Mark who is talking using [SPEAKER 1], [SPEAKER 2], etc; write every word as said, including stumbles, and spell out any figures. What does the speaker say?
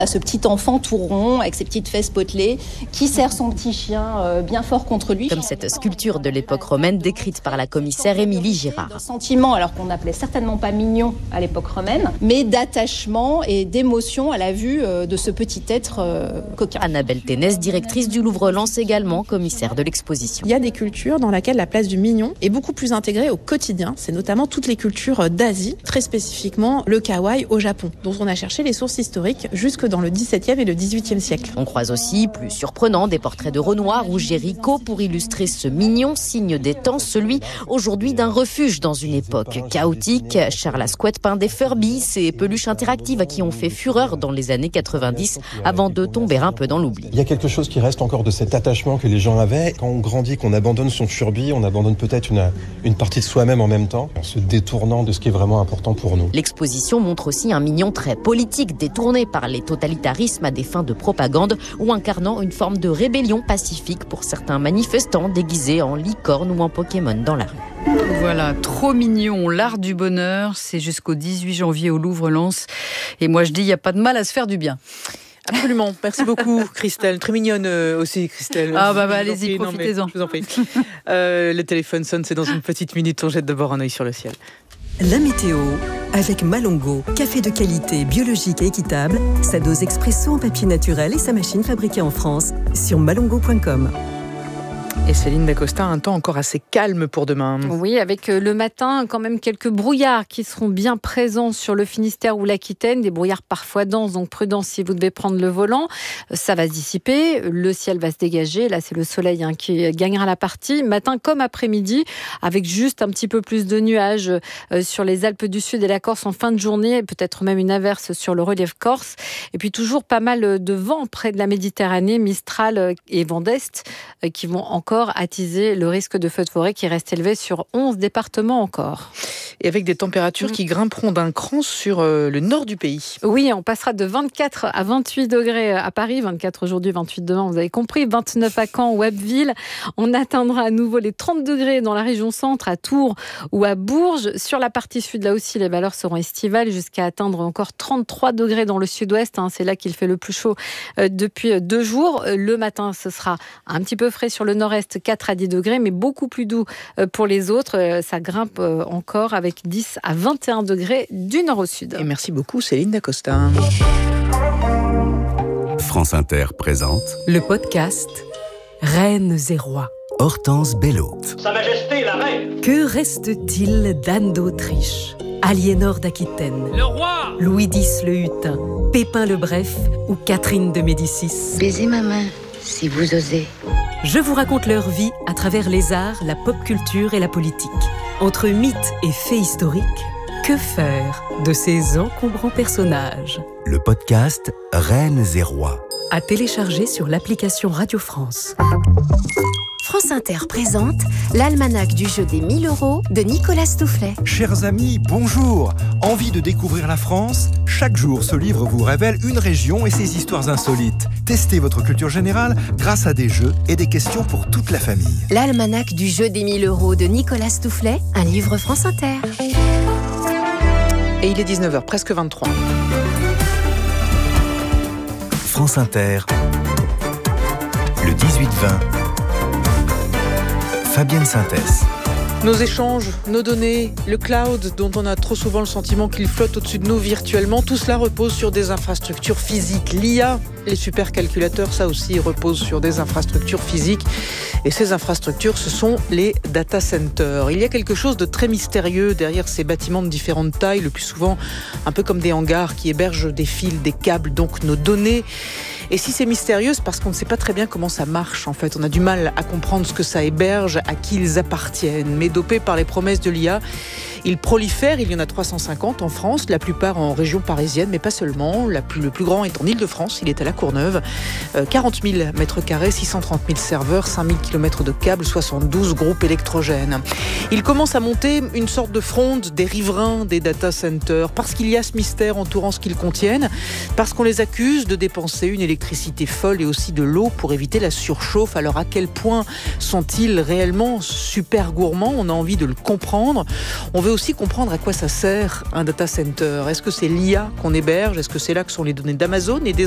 [SPEAKER 1] Ce petit enfant tout rond, avec ses petites fesses potelées, qui serre son petit chien euh, bien fort contre lui.
[SPEAKER 2] Comme cette sculpture de l'époque romaine décrite par la commissaire Émilie Girard.
[SPEAKER 1] Sentiment, alors qu'on n'appelait certainement pas mignon à l'époque romaine, mais d'attachement et d'émotion à la vue euh, de ce petit être euh, coquin.
[SPEAKER 2] Annabelle Ténès, directrice du Louvre, lance également commissaire de l'exposition.
[SPEAKER 3] Il y a des cultures dans lesquelles la place du mignon est beaucoup plus intégrée au quotidien. C'est notamment toutes les cultures d'Asie, très spécifiquement le kawaii au Japon, dont on a cherché les sources historiques jusque dans le dix-septième et le dix-huitième siècle.
[SPEAKER 2] On croise aussi, plus surprenant, des portraits de Renoir ou Géricault pour illustrer ce mignon signe des temps, celui aujourd'hui d'un refuge dans une époque chaotique. Charles Asquette peint des Furby, ces peluches interactives qui ont fait fureur dans les années quatre-vingt-dix avant de tomber un peu dans l'oubli.
[SPEAKER 4] Il y a quelque chose qui reste encore de cet attachement que les gens avaient. Quand on grandit, qu'on abandonne son Furby, on abandonne peut-être une, une partie de soi-même en même temps, en se détournant de ce qui est vraiment important pour nous.
[SPEAKER 2] L'exposition montre aussi un mignon très politique, détourné par les totalitarismes à des fins de propagande ou incarnant une forme de rébellion pacifique pour certains manifestants déguisés en licorne ou en Pokémon dans la rue.
[SPEAKER 5] Voilà, trop mignon, l'art du bonheur, c'est jusqu'au dix-huit janvier au Louvre-Lens. Et moi je dis, il n'y a pas de mal à se faire du bien.
[SPEAKER 6] Absolument, merci beaucoup Christelle, très mignonne aussi Christelle.
[SPEAKER 5] Ah bah, bah allez-y, profitez-en.
[SPEAKER 6] Je vous en prie. Euh, le téléphone sonne, c'est dans une petite minute, on jette d'abord un œil sur le ciel.
[SPEAKER 7] La météo, avec Malongo, café de qualité, biologique et équitable, sa dose expresso en papier naturel et sa machine fabriquée en France, sur malongo point com.
[SPEAKER 6] Et Céline Dacosta, un temps encore assez calme pour demain.
[SPEAKER 5] Oui, avec le matin, quand même quelques brouillards qui seront bien présents sur le Finistère ou l'Aquitaine, des brouillards parfois denses, donc prudence si vous devez prendre le volant. Ça va se dissiper, le ciel va se dégager, là c'est le soleil hein, qui gagnera la partie, matin comme après-midi, avec juste un petit peu plus de nuages euh, sur les Alpes du Sud et la Corse en fin de journée, peut-être même une averse sur le relief corse. Et puis toujours pas mal de vent près de la Méditerranée, Mistral et vent d'Est, euh, qui vont encore attiser le risque de feux de forêt qui reste élevé sur onze départements encore.
[SPEAKER 6] Et avec des températures mmh. qui grimperont d'un cran sur euh, le nord du pays.
[SPEAKER 5] Oui, on passera de vingt-quatre à vingt-huit degrés à Paris, vingt-quatre aujourd'hui, vingt-huit demain, vous avez compris, vingt-neuf à Caen ou Abbeville. On atteindra à nouveau les trente degrés dans la région centre, à Tours ou à Bourges. Sur la partie sud, là aussi, les valeurs seront estivales jusqu'à atteindre encore trente-trois degrés dans le sud-ouest. Hein, c'est là qu'il fait le plus chaud euh, depuis deux jours. Le matin, ce sera un petit peu frais sur le nord-est, quatre à dix degrés, mais beaucoup plus doux pour les autres. Ça grimpe encore avec dix à vingt et un degrés du nord au sud.
[SPEAKER 6] Et merci beaucoup Céline Dacosta.
[SPEAKER 8] France Inter présente
[SPEAKER 7] le podcast Reines et Rois.
[SPEAKER 8] Hortense Bello.
[SPEAKER 9] Sa Majesté la Reine.
[SPEAKER 7] Que reste-t-il d'Anne d'Autriche, Aliénor d'Aquitaine,
[SPEAKER 9] le roi,
[SPEAKER 7] Louis X le Hutin, Pépin le Bref ou Catherine de Médicis?
[SPEAKER 10] Baisez ma main, si vous osez.
[SPEAKER 7] Je vous raconte leur vie à travers les arts, la pop culture et la politique. Entre mythes et faits historiques, que faire de ces encombrants personnages?
[SPEAKER 8] Le podcast Reines et Rois.
[SPEAKER 7] À télécharger sur l'application Radio France.
[SPEAKER 11] France Inter présente l'almanach du jeu des mille euros de Nicolas Stoufflet.
[SPEAKER 12] Chers amis, bonjour. Envie de découvrir la France? Chaque jour, ce livre vous révèle une région et ses histoires insolites. Testez votre culture générale grâce à des jeux et des questions pour toute la famille.
[SPEAKER 11] L'almanach du jeu des mille euros de Nicolas Stoufflet, un livre France Inter.
[SPEAKER 6] Et il est dix-neuf heures, presque vingt-trois.
[SPEAKER 8] France Inter, le dix-huit vingt. Fabienne Synthèse.
[SPEAKER 6] Nos échanges, nos données, le cloud dont on a trop souvent le sentiment qu'il flotte au-dessus de nous virtuellement, tout cela repose sur des infrastructures physiques. L'I A, les supercalculateurs, ça aussi repose sur des infrastructures physiques. Et ces infrastructures, ce sont les data centers. Il y a quelque chose de très mystérieux derrière ces bâtiments de différentes tailles, le plus souvent un peu comme des hangars qui hébergent des fils, des câbles, donc nos données. Et si c'est mystérieux, c'est parce qu'on ne sait pas très bien comment ça marche, en fait. On a du mal à comprendre ce que ça héberge, à qui ils appartiennent. Mais dopés par les promesses de l'I A, ils prolifèrent. Il y en a trois cent cinquante en France, la plupart en région parisienne, mais pas seulement. La plus, le plus grand est en Île-de-France, il est à La La Courneuve. Euh, quarante mille mètres carrés, six cent trente mille serveurs, cinq mille kilomètres de câbles, soixante-douze groupes électrogènes. Il commence à monter une sorte de fronde des riverains des data centers parce qu'il y a ce mystère entourant ce qu'ils contiennent, parce qu'on les accuse de dépenser une électricité folle et aussi de l'eau pour éviter la surchauffe. Alors à quel point sont-ils réellement super gourmands ? On a envie de le comprendre. On veut aussi comprendre à quoi ça sert un data center. Est-ce que c'est l'I A qu'on héberge ? Est-ce que c'est là que sont les données d'Amazon et des autres ?